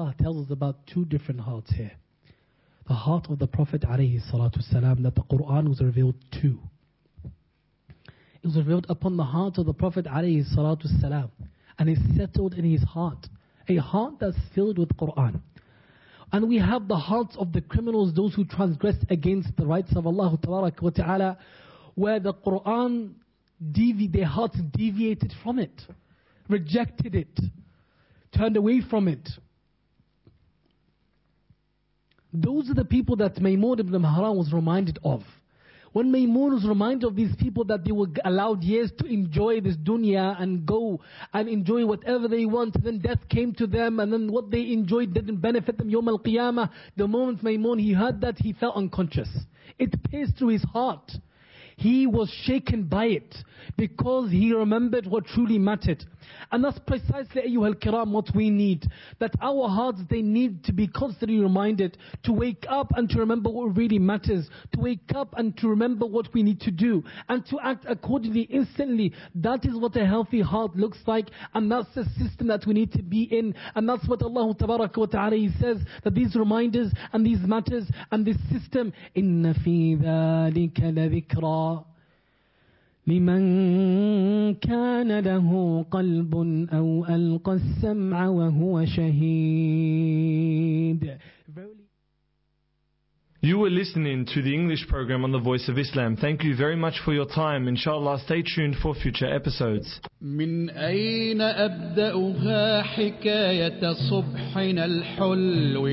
Allah tells us about two different hearts here. The heart of the Prophet ﷺ that the Quran was revealed to. It was revealed upon the heart of the Prophet ﷺ, and is settled in his heart. A heart that's filled with Quran. And we have the hearts of the criminals, those who transgress against the rights of Allah Ta'ala, where the Quran, their hearts deviated from it, rejected it, turned away from it. Those are the people that Maymun ibn Mihran was reminded of. When Maymun was reminded of these people that they were allowed years to enjoy this dunya and go and enjoy whatever they want, and then death came to them, and then what they enjoyed didn't benefit them Yawm al-Qiyamah. The moment Maymun, he heard that, he felt unconscious. It pierced through his heart. He was shaken by it because he remembered what truly mattered. And that's precisely, ayyuhal kiram, what we need. That our hearts, they need to be constantly reminded to wake up and to remember what really matters. To wake up and to remember what we need to do. And to act accordingly, instantly. That is what a healthy heart looks like. And that's the system that we need to be in. And that's what Allah Tabaraka wa Ta'ala, He says, that these reminders and these matters and this system, إِنَّ فِي ذَلِكَ لَذِكْرًا لمن كان له قلب أو ألقى السمع وهو شهيد. You were listening to the English program on the Voice of Islam. Thank you very much for your time. Inshallah, stay tuned for future episodes. من أين أبدأها حكاية صبحنا الحلو